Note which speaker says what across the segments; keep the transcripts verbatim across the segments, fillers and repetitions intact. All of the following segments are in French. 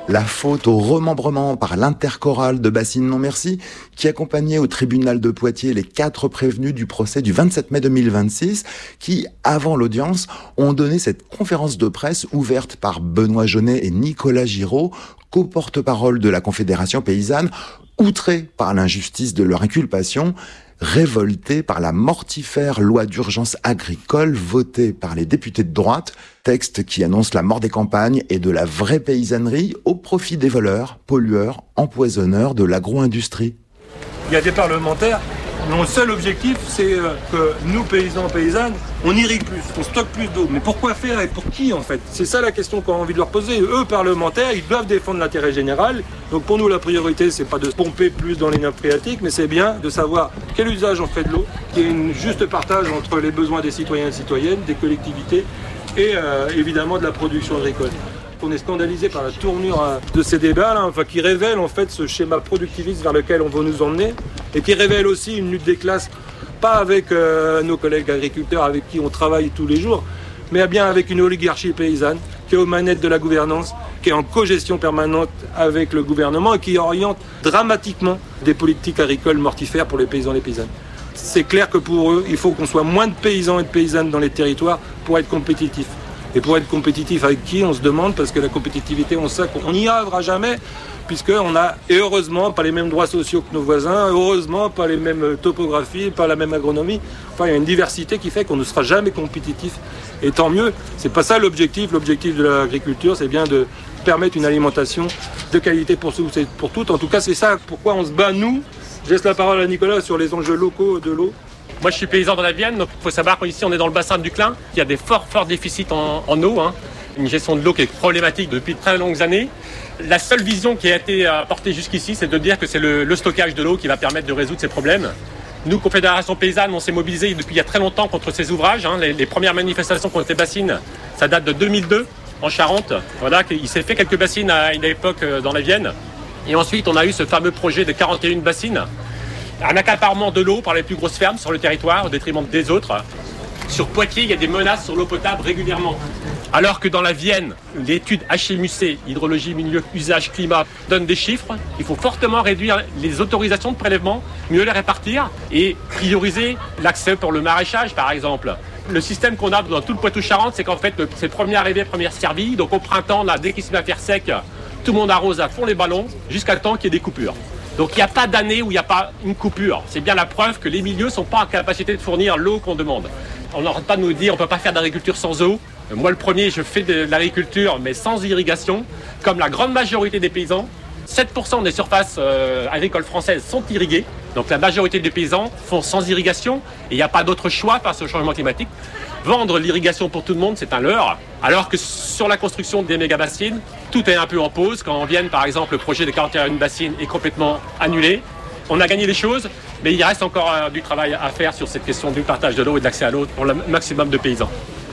Speaker 1: La faute au remembrement par l'interchorale de Bassine Non Merci, qui accompagnait au tribunal de Poitiers les quatre prévenus du procès du vingt-sept mai deux mille vingt-six, qui, avant l'audience, ont donné cette conférence de presse ouverte par Benoît Jaunet et Nicolas Giraud, co-porte-parole de la Confédération paysanne, outrés par l'injustice de leur inculpation, révoltés par la mortifère loi d'urgence agricole votée par les députés de droite, texte qui annonce la mort des campagnes et de la vraie paysannerie au profit des voleurs, pollueurs, empoisonneurs de l'agro-industrie.
Speaker 2: Il y a des parlementaires dont le seul objectif, c'est que nous, paysans, paysannes, on irrigue plus, on stocke plus d'eau. Mais pourquoi faire et pour qui, en fait? C'est ça la question qu'on a envie de leur poser. Eux, parlementaires, ils doivent défendre l'intérêt général. Donc pour nous, la priorité, c'est pas de pomper plus dans les nappes phréatiques, mais c'est bien de savoir quel usage on fait de l'eau, qu'il y ait un juste partage entre les besoins des citoyens et citoyennes, des collectivités et euh, évidemment de la production agricole. On est scandalisé par la tournure de ces débats, là, enfin, qui révèlent en fait ce schéma productiviste vers lequel on veut nous emmener et qui révèle aussi une lutte des classes, pas avec euh, nos collègues agriculteurs avec qui on travaille tous les jours, mais bien avec une oligarchie paysanne qui est aux manettes de la gouvernance, qui est en cogestion permanente avec le gouvernement et qui oriente dramatiquement des politiques agricoles mortifères pour les paysans et les paysannes. C'est clair que pour eux, il faut qu'on soit moins de paysans et de paysannes dans les territoires pour être compétitifs. Et pour être compétitif avec qui, on se demande, parce que la compétitivité, on sait qu'on n'y arrivera jamais, puisqu'on a, et heureusement, pas les mêmes droits sociaux que nos voisins, heureusement, pas les mêmes topographies, pas la même agronomie. Enfin, il y a une diversité qui fait qu'on ne sera jamais compétitif. Et tant mieux, c'est pas ça l'objectif. L'objectif de l'agriculture, c'est bien de permettre une alimentation de qualité pour tous et pour toutes. En tout cas, c'est ça pourquoi on se bat, nous. Je laisse la parole à Nicolas sur les enjeux locaux de l'eau.
Speaker 3: Moi, je suis paysan dans la Vienne, donc il faut savoir qu'ici, on est dans le bassin du Clin. Il y a des forts, forts déficits en, en eau. Hein. Une gestion de l'eau qui est problématique depuis de très longues années. La seule vision qui a été apportée jusqu'ici, c'est de dire que c'est le, le stockage de l'eau qui va permettre de résoudre ces problèmes. Nous, Confédération paysanne, on s'est mobilisés depuis il y a très longtemps contre ces ouvrages. Hein. Les, les premières manifestations contre les bassines, ça date de deux mille deux en Charente. Voilà, il s'est fait quelques bassines à une époque dans la Vienne. Et ensuite, on a eu ce fameux projet de quarante et une bassines. Un accaparement de l'eau par les plus grosses fermes sur le territoire au détriment des autres. Sur Poitiers, il y a des menaces sur l'eau potable régulièrement. Alors que dans la Vienne, l'étude H M U C, hydrologie, milieu, usage, climat, donne des chiffres, il faut fortement réduire les autorisations de prélèvement, mieux les répartir et prioriser l'accès pour le maraîchage, par exemple. Le système qu'on a dans tout le Poitou-Charentes, c'est qu'en fait, c'est le premier arrivé, premier servi. Donc au printemps, là, dès qu'il se met à faire sec, tout le monde arrose à fond les ballons jusqu'à temps qu'il y ait des coupures. Donc il n'y a pas d'année où il n'y a pas une coupure. C'est bien la preuve que les milieux ne sont pas en capacité de fournir l'eau qu'on demande. On n'arrête pas de nous dire qu'on ne peut pas faire d'agriculture sans eau. Moi, le premier, je fais de l'agriculture, mais sans irrigation, comme la grande majorité des paysans. sept pour cent des surfaces euh, agricoles françaises sont irriguées. Donc la majorité des paysans font sans irrigation. Et il n'y a pas d'autre choix face au changement climatique. Vendre l'irrigation pour tout le monde, c'est un leurre. Alors que sur la construction des méga-bassines, tout est un peu en pause. Quand on vient, par exemple, le projet de quarante et une bassines est complètement annulé. On a gagné les choses, mais il reste encore euh, du travail à faire sur cette question du partage de l'eau et de l'accès à l'eau pour le maximum de paysans.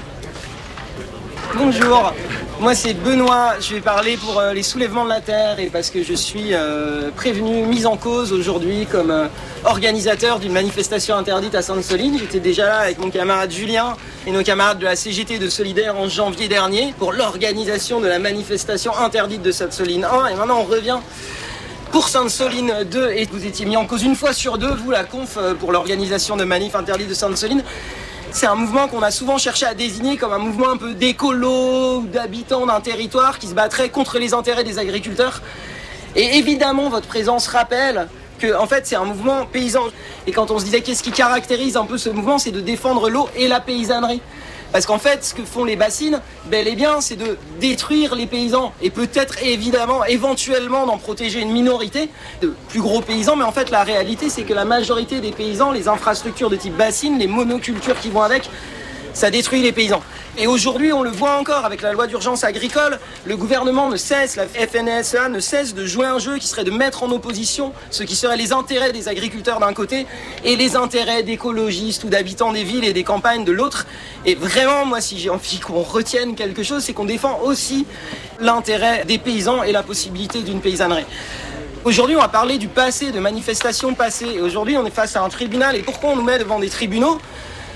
Speaker 4: Bonjour, moi c'est Benoît, je vais parler pour euh, les soulèvements de la terre et parce que je suis euh, prévenu, mis en cause aujourd'hui comme euh, organisateur d'une manifestation interdite à Sainte-Soline. J'étais déjà là avec mon camarade Julien et nos camarades de la C G T de Solidaire en janvier dernier pour l'organisation de la manifestation interdite de Sainte-Soline un et maintenant on revient pour Sainte-Soline deux et vous étiez mis en cause une fois sur deux, vous la conf pour l'organisation de manif interdite de Sainte-Soline. C'est un mouvement qu'on a souvent cherché à désigner comme un mouvement un peu d'écolo ou d'habitants d'un territoire qui se battrait contre les intérêts des agriculteurs. Et évidemment, votre présence rappelle que en fait, c'est un mouvement paysan. Et quand on se disait qu'est-ce qui caractérise un peu ce mouvement, c'est de défendre l'eau et la paysannerie. Parce qu'en fait, ce que font les bassines, bel et bien, c'est de détruire les paysans et peut-être, évidemment, éventuellement, d'en protéger une minorité de plus gros paysans. Mais en fait, la réalité, c'est que la majorité des paysans, les infrastructures de type bassine, les monocultures qui vont avec, ça détruit les paysans. Et aujourd'hui, on le voit encore avec la loi d'urgence agricole, le gouvernement ne cesse, la F N S E A ne cesse de jouer un jeu qui serait de mettre en opposition ce qui serait les intérêts des agriculteurs d'un côté et les intérêts d'écologistes ou d'habitants des villes et des campagnes de l'autre. Et vraiment, moi, si j'ai envie qu'on retienne quelque chose, c'est qu'on défend aussi l'intérêt des paysans et la possibilité d'une paysannerie. Aujourd'hui, on va parler du passé, de manifestations passées. Et aujourd'hui, on est face à un tribunal. Et pourquoi on nous met devant des tribunaux ?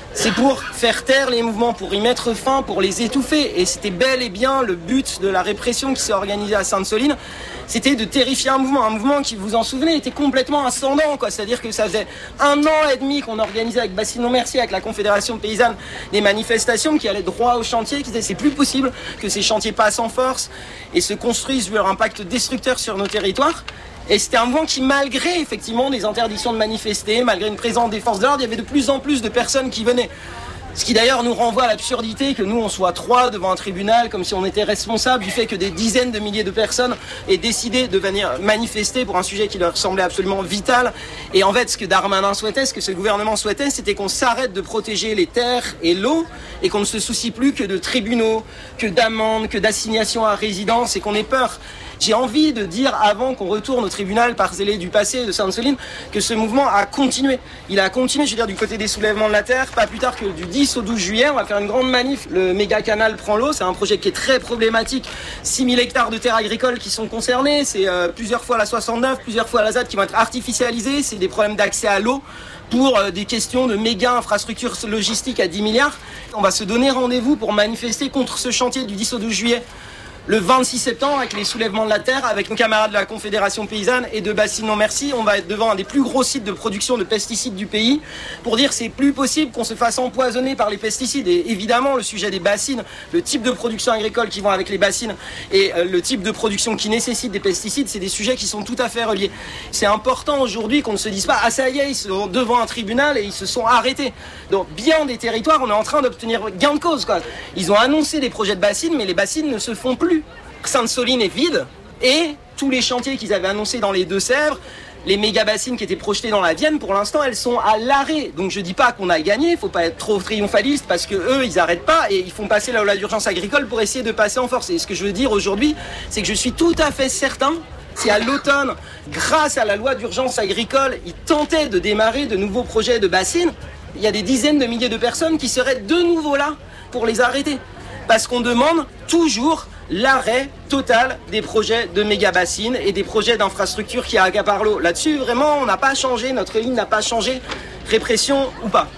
Speaker 4: c'est pour faire taire les mouvements, pour y mettre fin, pour les étouffer. Et c'était bel et bien le but de la répression qui s'est organisée à Sainte-Soline. C'était de terrifier un mouvement, un mouvement qui, vous en souvenez, était complètement ascendant, quoi. C'est-à-dire que ça faisait un an et demi qu'on organisait avec Bassine Non Merci, avec la Confédération paysanne, des manifestations qui allaient droit au chantier, qui disaient c'est plus possible que ces chantiers passent en force et se construisent vu leur impact destructeur sur nos territoires. Et c'était un mouvement qui, malgré effectivement des interdictions de manifester, malgré une présence des forces de l'ordre, il y avait de plus en plus de personnes qui venaient. Ce qui d'ailleurs nous renvoie à l'absurdité que nous on soit trois devant un tribunal comme si on était responsable du fait que des dizaines de milliers de personnes aient décidé de venir manifester pour un sujet qui leur semblait absolument vital. Et en fait ce que Darmanin souhaitait, ce que ce gouvernement souhaitait, c'était qu'on s'arrête de protéger les terres et l'eau et qu'on ne se soucie plus que de tribunaux, que d'amendes, que d'assignations à résidence et qu'on ait peur. J'ai envie de dire, avant qu'on retourne au tribunal par zélé du passé de Sainte-Soline, que ce mouvement a continué. Il a continué, je veux dire, du côté des soulèvements de la terre, pas plus tard que du dix au douze juillet, on va faire une grande manif. Le méga canal prend l'eau, c'est un projet qui est très problématique. six mille hectares de terres agricoles qui sont concernés, c'est euh, plusieurs fois la soixante-neuf, plusieurs fois la Z A D qui vont être artificialisées, c'est des problèmes d'accès à l'eau pour euh, des questions de méga infrastructures logistiques à dix milliards. On va se donner rendez-vous pour manifester contre ce chantier du dix au douze juillet. Le vingt-six septembre, avec les soulèvements de la terre, avec nos camarades de la Confédération paysanne et de Bassine Non Merci, on va être devant un des plus gros sites de production de pesticides du pays pour dire que c'est plus possible qu'on se fasse empoisonner par les pesticides. Et évidemment, le sujet des bassines, le type de production agricole qui vont avec les bassines et le type de production qui nécessite des pesticides, c'est des sujets qui sont tout à fait reliés. C'est important aujourd'hui qu'on ne se dise pas « Ah ça y est, ils sont devant un tribunal et ils se sont arrêtés ». Dans bien des territoires, on est en train d'obtenir gain de cause, quoi. Ils ont annoncé des projets de bassines, mais les bassines ne se font plus. Sainte-Soline est vide et tous les chantiers qu'ils avaient annoncés dans les Deux-Sèvres, les méga bassines qui étaient projetées dans la Vienne, pour l'instant elles sont à l'arrêt. Donc je dis pas qu'on a gagné, faut pas être trop triomphaliste parce que eux ils arrêtent pas et ils font passer la loi d'urgence agricole pour essayer de passer en force. Et ce que je veux dire aujourd'hui, c'est que je suis tout à fait certain si à l'automne, grâce à la loi d'urgence agricole, ils tentaient de démarrer de nouveaux projets de bassines, il y a des dizaines de milliers de personnes qui seraient de nouveau là pour les arrêter. Parce qu'on demande toujours l'arrêt total des projets de méga-bassines et des projets d'infrastructures qui accaparent l'eau. Là-dessus, vraiment, on n'a pas changé, notre ligne n'a pas changé, répression ou pas.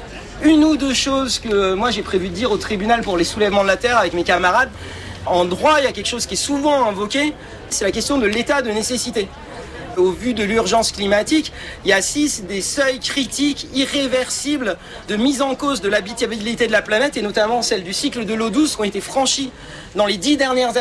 Speaker 4: Une ou deux choses que moi j'ai prévu de dire au tribunal pour les soulèvements de la terre avec mes camarades. En droit, il y a quelque chose qui est souvent invoqué, c'est la question de l'état de nécessité. Au vu de l'urgence climatique, il y a six des seuils critiques irréversibles de mise en cause de l'habitabilité de la planète et notamment celle du cycle de l'eau douce qui ont été franchis dans les dix dernières années.